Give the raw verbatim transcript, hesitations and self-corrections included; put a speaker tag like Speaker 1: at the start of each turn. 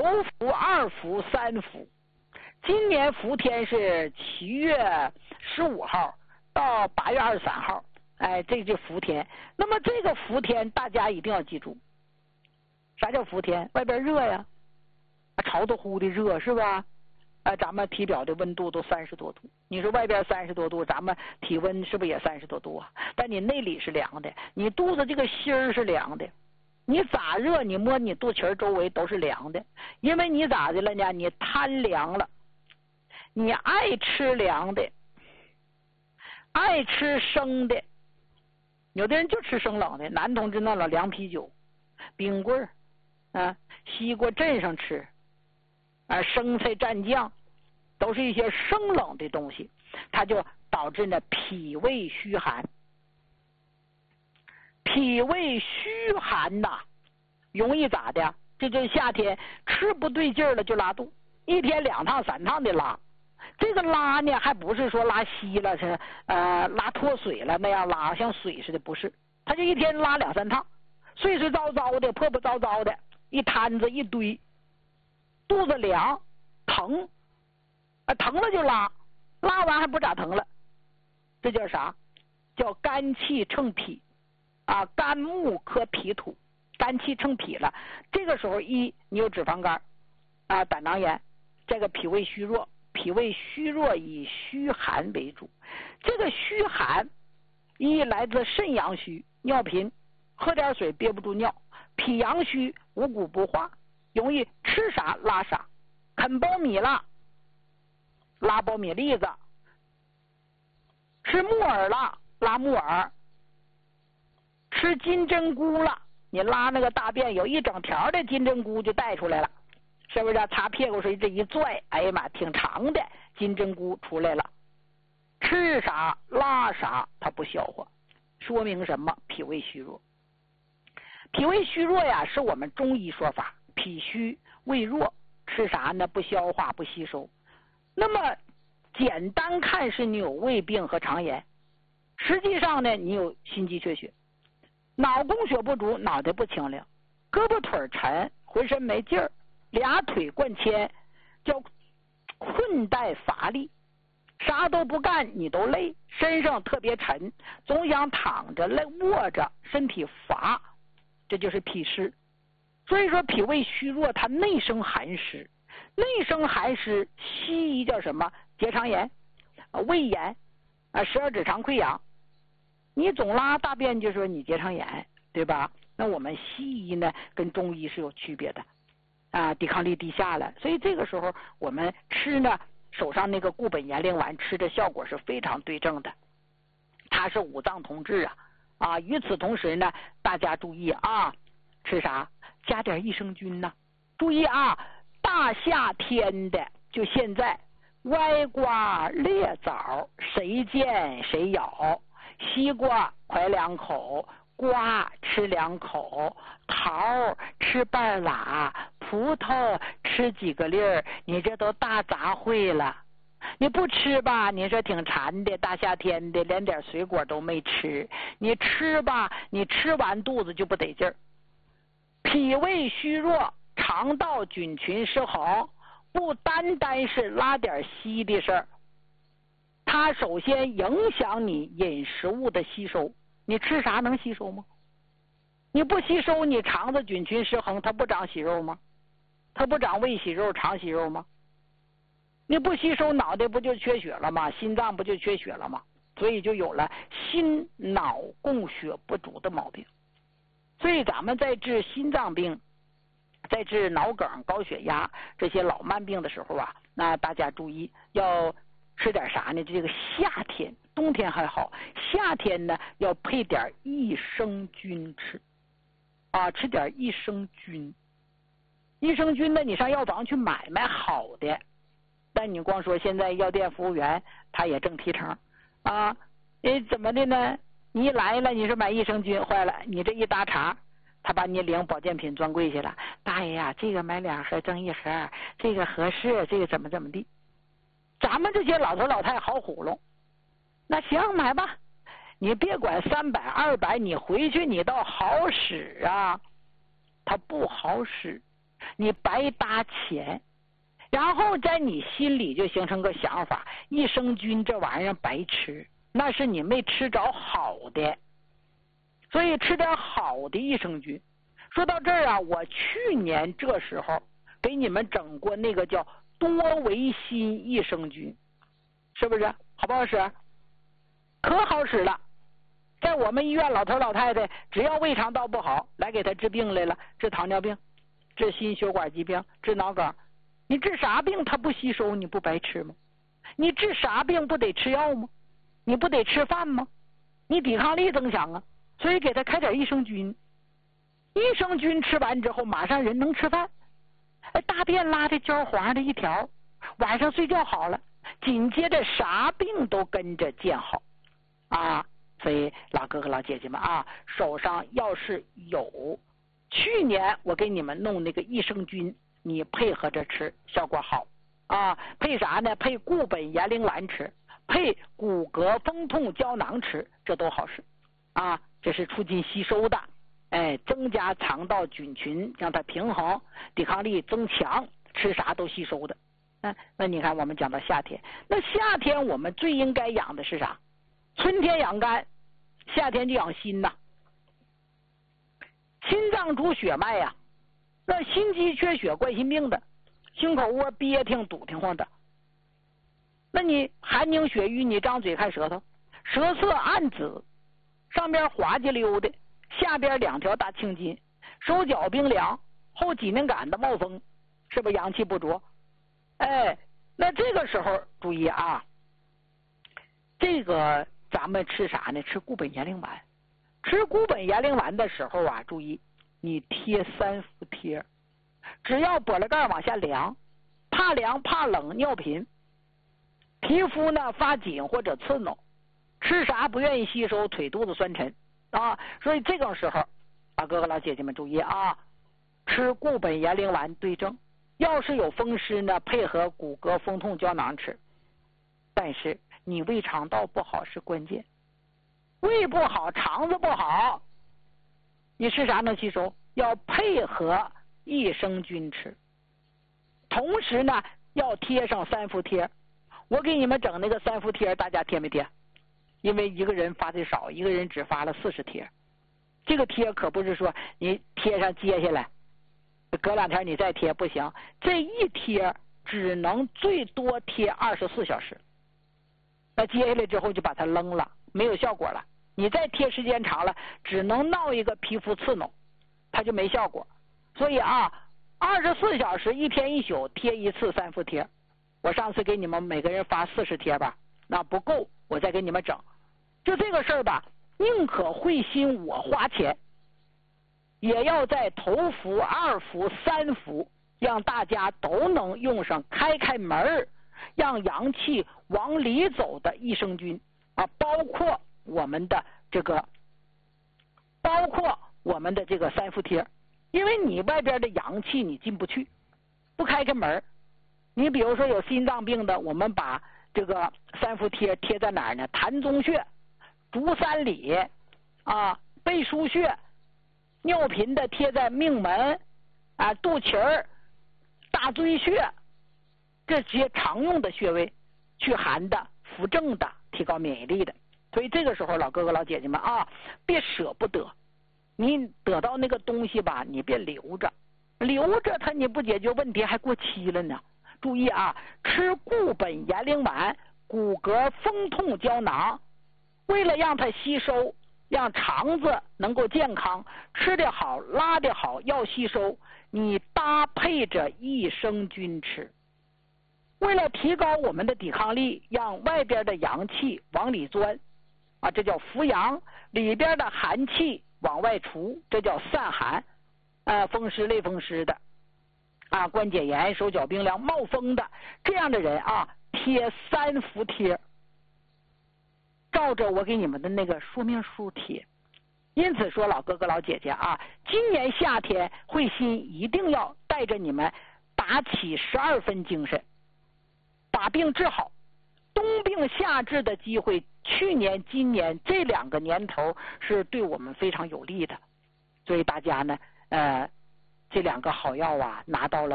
Speaker 1: 伏、二伏、三伏。今年伏天是七月十五号到八月二十三号，哎，这是伏天。那么这个伏天大家一定要记住，啥叫伏天？外边热呀，潮乎乎的热是吧？啊，咱们体表的温度都三十多度，你说外边三十多度，咱们体温是不是也三十多度啊？但你内里是凉的，你肚子这个心儿是凉的，你咋热，你摸你肚脐周围都是凉的，因为你咋的了呢？你贪凉了，你爱吃凉的，爱吃生的，有的人就吃生冷的，男同志那老凉啤酒、冰棍儿啊，西瓜镇上吃。啊，生菜蘸酱，都是一些生冷的东西，它就导致呢脾胃虚寒。脾胃虚寒呐，容易咋的？这就是夏天吃不对劲儿了就拉肚，一天两趟三趟的拉。这个拉呢，还不是说拉稀了，是呃拉脱水了那样拉，像水似的，不是，他就一天拉两三趟，碎碎糟糟的，破破糟糟的，一摊子一堆。肚子凉疼啊，疼了就拉，拉完还不咋疼了，这叫啥？叫肝气乘脾啊，肝木克脾土，肝气乘脾了。这个时候一你有脂肪肝啊，胆囊炎，这个脾胃虚弱，脾胃虚弱以虚寒为主。这个虚寒一来自肾阳虚，尿频，喝点水憋不住尿；脾阳虚，五谷不化。容易吃啥拉啥，啃苞米了拉苞米粒子，吃木耳了拉木耳，吃金针菇了，你拉那个大便有一整条的金针菇就带出来了，是不是？擦屁股时这一拽，哎呀妈，挺长的金针菇出来了。吃啥拉啥，它不消化，说明什么？脾胃虚弱。脾胃虚弱呀，是我们中医说法。脾虚胃弱，吃啥呢？不消化不吸收。那么简单看是你有胃病和肠炎，实际上呢你有心肌缺血，脑供血不足，脑袋不清亮，胳膊腿沉，浑身没劲儿，俩腿灌铅，叫困怠乏力，啥都不干你都累，身上特别沉，总想躺着累卧着，身体乏，这就是脾湿。所以说脾胃虚弱，它内生寒湿，内生寒湿，西医叫什么？结肠炎、胃炎啊，十二指肠溃疡。你总拉大便就说你结肠炎，对吧？那我们西医呢，跟中医是有区别的啊，抵抗力低下了，所以这个时候我们吃呢，手上那个固本延龄丸吃的效果是非常对症的，它是五脏同治啊啊！与此同时呢，大家注意啊，吃啥？加点益生菌呐、啊！注意啊，大夏天的，就现在，歪瓜裂枣谁见谁咬，西瓜快两口，瓜吃两口，桃吃半拉，葡萄吃几个粒儿，你这都大杂烩了。你不吃吧，你说挺馋的，大夏天的连点水果都没吃，你吃吧，你吃完肚子就不得劲儿。脾胃虚弱，肠道菌群失衡，不单单是拉点稀的事儿，它首先影响你饮食物的吸收。你吃啥能吸收吗？你不吸收，你肠子菌群失衡，它不长息肉吗？它不长胃息肉、肠息肉吗？你不吸收，脑袋不就缺血了吗？心脏不就缺血了吗？所以就有了心脑供血不足的毛病。所以咱们在治心脏病，在治脑梗、高血压这些老慢病的时候啊，那大家注意要吃点啥呢？这个夏天，冬天还好，夏天呢要配点益生菌吃啊，吃点益生菌。益生菌呢，你上药房去买买好的，但你光说现在药店服务员他也正提成啊，你怎么的呢？你一来了，你说买益生菌，坏了，你这一搭茬，他把你领保健品专柜去了。大爷呀，这个买两盒挣一盒，这个合适，这个怎么怎么地。咱们这些老头老太好唬弄，那行买吧，你别管三百二百，你回去你倒好使啊，它不好使。 你白搭钱，然后在你心里就形成个想法，益生菌这玩意儿白吃，那是你没吃着好的，所以吃点好的益生菌。说到这儿啊，我去年这时候给你们整过那个叫多维新益生菌，是不是好不好使？可好使了。在我们医院，老头老太太只要胃肠道不好，来给他治病来了，治糖尿病，治心血管疾病，治脑梗，你治啥病他不吸收，你不白吃吗？你治啥病不得吃药吗？你不得吃饭吗？你抵抗力增强啊，所以给他开点益生菌。益生菌吃完之后，马上人能吃饭，大便拉的焦黄的一条，晚上睡觉好了，紧接着啥病都跟着见好啊！所以老哥哥老姐姐们啊，手上要是有去年我给你们弄那个益生菌，你配合着吃，效果好啊。配啥呢？配固本延龄丸吃，配骨骼风痛胶囊吃，这都好使啊。这是促进吸收的，哎，增加肠道菌群，让它平衡，抵抗力增强，吃啥都吸收的。嗯，那你看我们讲到夏天，那夏天我们最应该养的是啥？春天养肝，夏天就养心呐。心脏主血脉呀、啊，那心肌缺血、冠心病的，胸口窝憋挺、堵挺慌的，那你寒凝血瘀，你张嘴看舌头，舌色暗紫，上边滑稽溜的，下边两条大青筋，手脚冰凉，后脊梁杆子冒风，是不是阳气不足？哎，那这个时候注意啊，这个咱们吃啥呢？吃固本延龄丸。吃固本延龄丸的时候啊，注意你贴三伏贴，只要脖子盖往下凉，怕凉怕冷尿频，皮肤呢发紧或者刺挠，吃啥不愿意吸收，腿肚子酸沉啊，所以这个时候啊，哥哥老姐姐们注意啊，吃固本延龄丸对症。要是有风湿呢，配合骨骼风痛胶囊吃。但是你胃肠道不好是关键，胃不好，肠子不好，你吃啥能吸收？要配合益生菌吃。同时呢，要贴上三伏贴。我给你们整那个三伏贴，大家贴没贴？因为一个人发的少，一个人只发了四十贴。这个贴可不是说你贴上接下来隔两天你再贴，不行，这一贴只能最多贴二十四小时，那接下来之后就把它扔了，没有效果了。你再贴时间长了，只能闹一个皮肤刺挠，它就没效果。所以啊，二十四小时一天一宿贴一次三伏贴。我上次给你们每个人发四十贴吧，那不够，我再给你们整。就这个事儿吧，宁可会心我花钱，也要在头伏、二伏、三伏，让大家都能用上，开开门，让阳气往里走的益生菌啊，包括我们的这个，包括我们的这个三伏贴，因为你外边的阳气你进不去，不开开门。你比如说有心脏病的，我们把这个三伏贴贴在哪儿呢？膻中穴、足三里啊、背腧穴。尿频的贴在命门啊、肚脐儿、大椎穴，这些常用的穴位，祛寒的、扶正的、提高免疫力的。所以这个时候，老哥哥老姐姐们啊，别舍不得，你得到那个东西吧，你别留着，留着它你不解决问题，还过期了呢。注意啊，吃固本延龄丸、骨骼风痛胶囊，为了让它吸收。让肠子能够健康，吃得好，拉得好，要吸收，你搭配着益生菌吃。为了提高我们的抵抗力，让外边的阳气往里钻啊，这叫扶阳；里边的寒气往外除，这叫散寒。呃，风湿、类风湿的啊，关节炎、手脚冰凉、冒风的这样的人啊，贴三伏贴。照着我给你们的那个说明书贴。因此说，老哥哥老姐姐啊，今年夏天慧心一定要带着你们打起十二分精神，把病治好。冬病夏治的机会，去年今年这两个年头是对我们非常有利的，所以大家呢呃这两个好药啊拿到了